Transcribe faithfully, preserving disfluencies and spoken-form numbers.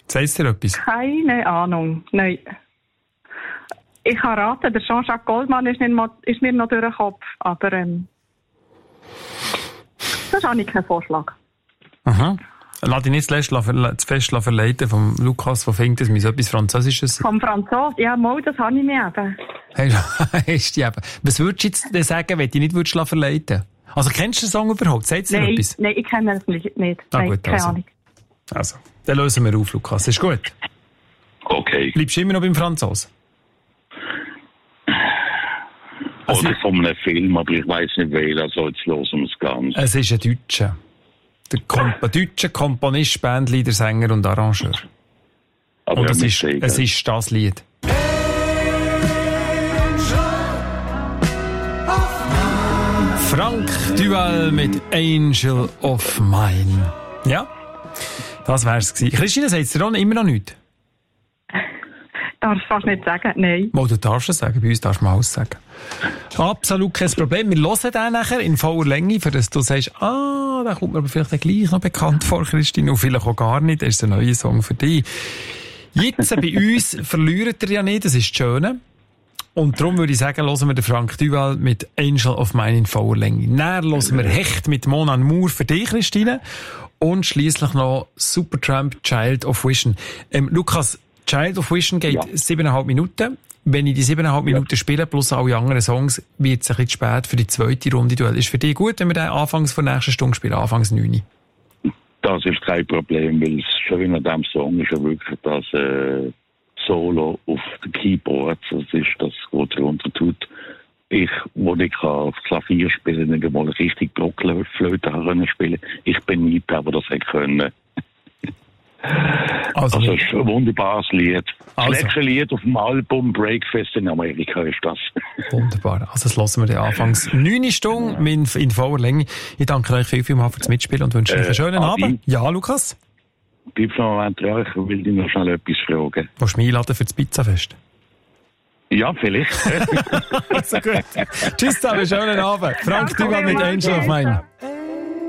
Sagst du dir etwas? Keine Ahnung, nein. Ich habe raten, der Jean-Jacques Goldman ist, nicht mal, ist mir noch durch den Kopf, aber ähm, das habe ich keinen Vorschlag. Aha. Lass dich nicht zu fest verleiten vom Lukas, der findet, dass mir so etwas Französisches... Vom Franzos? Ja, mal, das habe ich mir eben. Hey, hast du eben. Was würdest du jetzt denn sagen, wenn du dich nicht würdest verleiten? Also, kennst du den Song überhaupt? Sagt dir Nein, etwas? nein, ich kenne das nicht. nicht. Ah, nein, gut, keine also. Ahnung. Also, dann lösen wir auf, Lukas. Ist gut? Okay. Bleibst du immer noch beim Franzos? Also, Oder von einem Film, aber ich weiss nicht wer, also jetzt hören wir es ganz. Es ist ein Deutscher. Der Komp- ein deutscher Komponist, Bandleader, Sänger und Arrangeur. Aber und es ja, ist, es ist das Lied. Frank Duval mit Angel of Mine. Ja, das wär's gewesen. Christine, sagt dir immer noch nichts? Darfst du fast nicht sagen, nein. Mal, du darfst es sagen, bei uns darfst du mal alles sagen. Absolut kein Problem. Wir hören den nachher in voller Länge, für das du sagst, ah, da kommt mir aber vielleicht gleich noch bekannt vor, Christine, und vielleicht auch gar nicht. Das ist ein neuer Song für dich. Jetzt bei uns verliert er ja nicht, das ist das Schöne. Und darum würde ich sagen, hören wir den Frank Duval mit Angel of Mine in voller Länge. Dann hören wir Hecht mit Mon Amour für dich, Christine. Und schliesslich noch Supertramp, Child of Vision. Ähm, Lukas, Child of Vision geht ja. siebeneinhalb Minuten. Wenn ich die siebeneinhalb ja. Minuten spiele, plus alle anderen Songs, wird es ein bisschen spät für die zweite Runde Duell. Ist für dich gut, wenn wir den anfangs von der nächsten Stunde spielen, anfangs neun? Das ist kein Problem, weil es schon in diesem Song ist ja wirklich das äh, Solo auf den Keyboards, das ist das, was darunter tut. Ich, wo ich auf Klavier spielen, nicht mal richtig Blockflöte spielen. Ich bin nicht der, der das hätte können. Also, also es ist ein wunderbares Lied. Das also. letzte Lied auf dem Album Breakfast in Amerika ist das. Wunderbar. Also das hören wir dann anfangs neun Stunden in, in voller Länge. Ich danke euch viel, viel mal fürs Mitspielen und wünsche äh, euch einen schönen Adi. Abend. Ja, Lukas? Bleib noch einen Moment dran, ich will dich noch schnell etwas fragen. Willst du mich einladen für das Pizzafest? Ja, vielleicht. Also gut. Tschüss zusammen, schönen Abend. Frank Duval mit Angel of Mine.